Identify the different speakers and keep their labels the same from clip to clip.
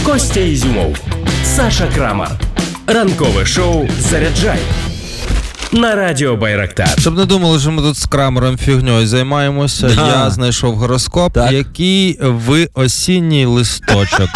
Speaker 1: Костя Ізюмов, Саша Крамар. Ранкове шоу «Заряджай» на Радіо Байрактар.
Speaker 2: Щоб не думали, що ми тут з Крамером фігньою займаємося, я знайшов гороскоп, який ви осінній листочок.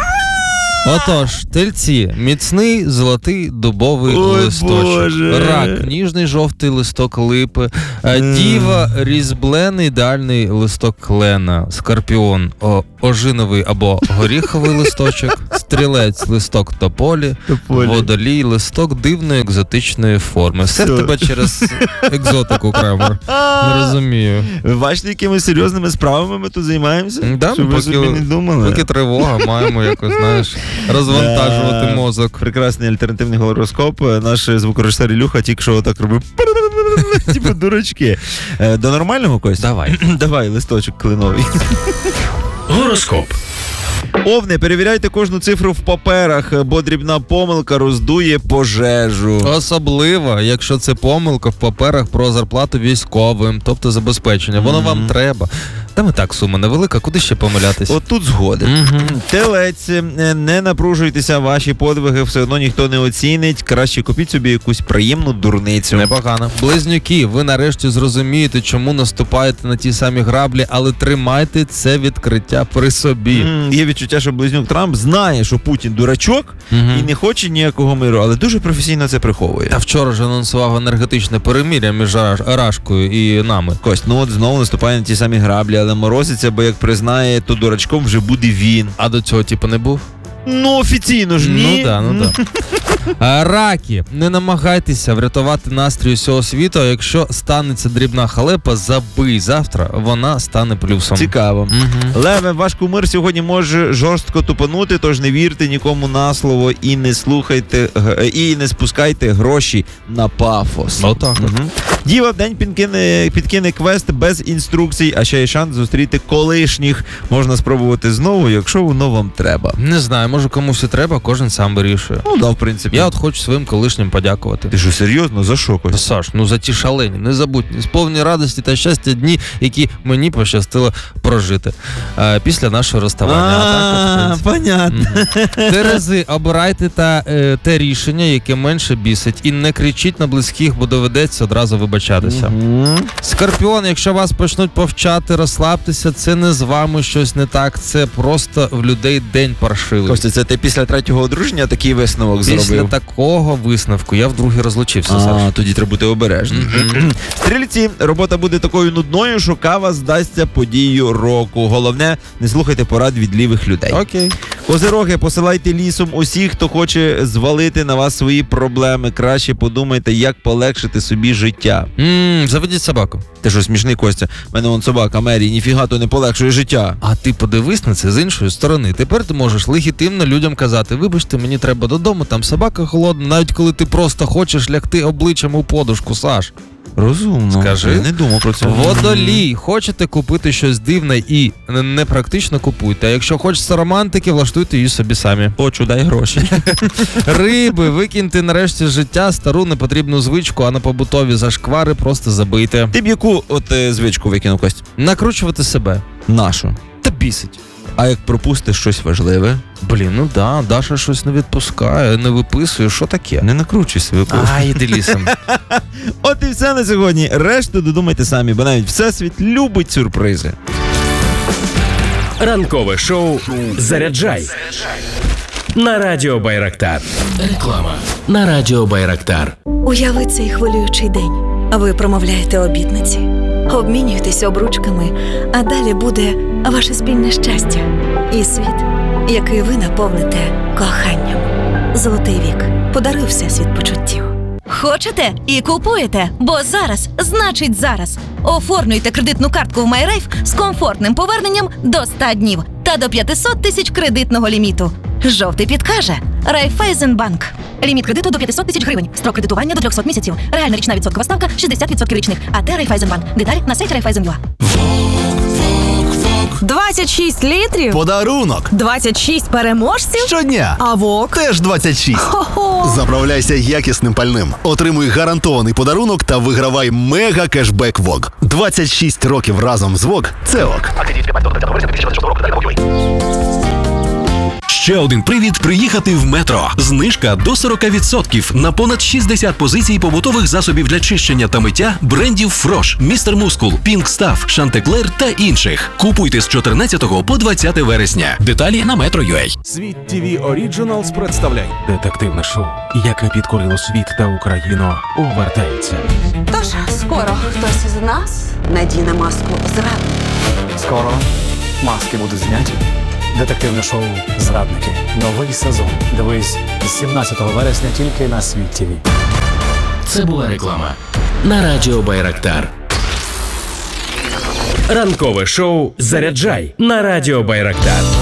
Speaker 2: Отож, тельці, міцний золотий дубовий листочок.
Speaker 3: Боже.
Speaker 2: Рак, ніжний жовтий листок липи. Діва, різьблений ідеальний листок клена. Скорпіон, ожиновий або горіховий листочок. Стрілець, листок тополі. Водолій, листок дивної екзотичної форми. Все в тебе через екзотику, Крамер. Не розумію.
Speaker 3: Ви бачите, якими серйозними справами ми тут займаємося?
Speaker 2: Да,
Speaker 3: щоб ви собі не думали.
Speaker 2: Поки тривога, маємо якось, знаєш, розвантажувати мозок.
Speaker 3: Прекрасний альтернативний гороскоп. Наш звукорежисер Ілюха тільки що так робив. Типу дурачки. До нормального, Кость?
Speaker 2: Давай.
Speaker 3: Давай, листочок кленовий.
Speaker 1: Гороскоп.
Speaker 3: Овни, перевіряйте кожну цифру в паперах, бо дрібна помилка роздує пожежу.
Speaker 2: Особливо, якщо це помилка в паперах про зарплату військовим, тобто забезпечення. Воно вам треба. Там і так сума невелика, куди ще помилятися?
Speaker 3: От тут згоден. Телець, не напружуйтеся, ваші подвиги все одно ніхто не оцінить. Краще купіть собі якусь приємну дурницю.
Speaker 2: Непогано. Близнюки, ви нарешті зрозумієте, чому наступаєте на ті самі граблі, але тримайте це відкриття при собі.
Speaker 3: Є відчуття, що близнюк Трамп знає, що Путін дурачок і не хоче ніякого миру, але дуже професійно це приховує.
Speaker 2: Та вчора ж анонсував енергетичне перемир'я між Рашкою і нами.
Speaker 3: Кость, ну от знову наступає на ті самі граблі, але морозиться, бо як признає, то дурачком вже буде він.
Speaker 2: А до цього типу не був?
Speaker 3: Ну, офіційно ж ні.
Speaker 2: Ну да. Раки, не намагайтеся врятувати настрій усього світу, а якщо станеться дрібна халепа, забий. Завтра вона стане плюсом.
Speaker 3: Цікаво. Леве, ваш кумир сьогодні може жорстко тупанути, тож не вірте нікому на слово і не слухайте, і не спускайте гроші на пафос.
Speaker 2: Отак.
Speaker 3: Діва, вдень підкине квест без інструкцій, а ще є шанс зустріти колишніх. Можна спробувати знову, якщо воно вам треба.
Speaker 2: Не знаю, може комусь і треба, кожен сам вирішує.
Speaker 3: Ну, да, в принципі.
Speaker 2: Я от хочу своїм колишнім подякувати.
Speaker 3: Ти що, серйозно? За що, Кость?
Speaker 2: Саш, ну за ті шалені, незабутні, сповні радості та щастя дні, які мені пощастило прожити після нашого розставання.
Speaker 3: Понятно.
Speaker 2: Терези, обирайте те рішення, яке менше бісить, і не кричіть на близьких, бо доведеться одразу вибачатися. Скорпіон, якщо вас почнуть повчати, розслабтеся, це не з вами щось не так, це просто в людей день паршивий.
Speaker 3: Костя, це ти після третього одруження такий висновок зробив?
Speaker 2: Після такого висновку я вдруге розлучився, Саш.
Speaker 3: Тоді треба бути обережним. Стрільці, робота буде такою нудною, що кава здасться подією року. Головне, не слухайте порад від лівих людей.
Speaker 2: Окей.
Speaker 3: Козироги, посилайте лісом усіх, хто хоче звалити на вас свої проблеми. Краще подумайте, як полегшити собі життя.
Speaker 2: Заведіть собаку.
Speaker 3: Ти що, смішний, Костя? В мене вон собака, Мері, ніфіга то не полегшує життя.
Speaker 2: А ти подивись на це з іншої сторони. Тепер ти можеш легітимно людям казати: вибачте, мені треба додому, там собака холодна, навіть коли ти просто хочеш лягти обличчям у подушку, Саш.
Speaker 3: Розумно.
Speaker 2: Скажи.
Speaker 3: Я не думав про це.
Speaker 2: Водолій. Хочете купити щось дивне і непрактично купуйте. А якщо хочеться романтики, влаштуйте її собі самі.
Speaker 3: Хочу, дай гроші.
Speaker 2: Риби, викиньте нарешті з життя стару непотрібну звичку, а на побутові зашквари просто забийте.
Speaker 3: Ти б яку звичку викинув, Кость?
Speaker 2: Накручувати себе.
Speaker 3: Нашу.
Speaker 2: Та бісить.
Speaker 3: А як пропустиш щось важливе?
Speaker 2: Блін, Даша щось не відпускає, не виписує, що таке?
Speaker 3: Не накручуй себе.
Speaker 2: Іди лісом.
Speaker 3: От і все на сьогодні. Решту додумайте самі, бо навіть Всесвіт любить сюрпризи.
Speaker 1: Ранкове шоу «Заряджай» на Радіо Байрактар. Реклама на Радіо Байрактар.
Speaker 4: Уяви цей хвилюючий день. Ви промовляєте обітниці, обмінюєтесь обручками, а далі буде ваше спільне щастя і світ, який ви наповните коханням. Золотий вік. Подаруй Всесвіт почуттів.
Speaker 5: Хочете і купуєте, бо зараз значить зараз. Оформлюйте кредитну картку в MyRafe з комфортним поверненням до 100 днів та до 500 тисяч кредитного ліміту. Жовтий підкаже Райфайзенбанк. Ліміт кредиту до 500 тисяч гривень. Строк кредитування до 300 місяців. Реальна річна відсоткова ставка 60% річних. АТ Райфайзенбанк. Деталі на сайті Райфайзен.ua.
Speaker 6: 26 літрів?
Speaker 7: Подарунок.
Speaker 6: 26 переможців?
Speaker 7: Щодня.
Speaker 6: А ВОК?
Speaker 7: Теж 26.
Speaker 6: Хо-хо.
Speaker 7: Заправляйся якісним пальним. Отримуй гарантований подарунок та вигравай мега кешбек ВОК. 26 років разом з ВОК – це ОК.
Speaker 8: Ще один привід приїхати в Метро. Знижка до 40% на понад 60 позицій побутових засобів для чищення та миття брендів Фрош, Містер Мускул, Пінк Стаф, Шантеклер та інших. Купуйте з 14 по 20 вересня. Деталі на Metro.ua.
Speaker 9: Світ TV Originals представляє детективне шоу, яке підкорило світ та Україну, повертається.
Speaker 10: Тож, скоро хтось із нас надіне маску зрадника.
Speaker 11: Скоро маски будуть зняті. Детективне шоу «Зрадники». Новий сезон. Дивись з 17 вересня тільки на Світ ТВ.
Speaker 1: Це була реклама на Радіо Байрактар. Ранкове шоу «Заряджай» на Радіо Байрактар.